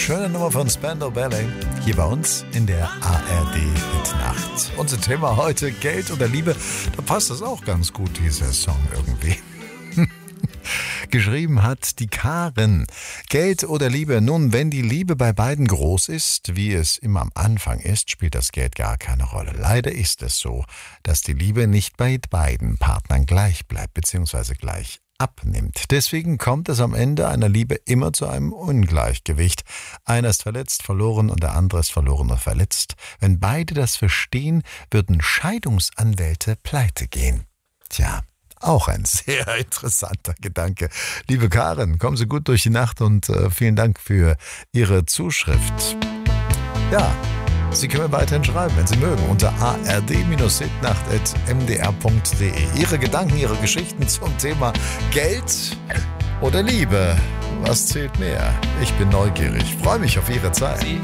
schöne Nummer von Spandau Ballet hier bei uns in der ARD Hit-Nacht. Unser Thema heute, Geld oder Liebe. Da passt das auch ganz gut, dieser Song irgendwie. Geschrieben hat die Karen. Geld oder Liebe? Nun, wenn die Liebe bei beiden groß ist, wie es immer am Anfang ist, spielt das Geld gar keine Rolle. Leider ist es so, dass die Liebe nicht bei beiden Partnern gleich bleibt, beziehungsweise gleich abnimmt. Deswegen kommt es am Ende einer Liebe immer zu einem Ungleichgewicht. Einer ist verletzt, verloren und der andere ist verloren und verletzt. Wenn beide das verstehen, würden Scheidungsanwälte pleite gehen. Tja, auch ein sehr interessanter Gedanke. Liebe Karen, kommen Sie gut durch die Nacht und vielen Dank für Ihre Zuschrift. Ja, Sie können mir weiterhin schreiben, wenn Sie mögen, unter ard-hitnacht@mdr.de. Ihre Gedanken, Ihre Geschichten zum Thema Geld oder Liebe. Was zählt mehr? Ich bin neugierig. Freue mich auf Ihre Zeit.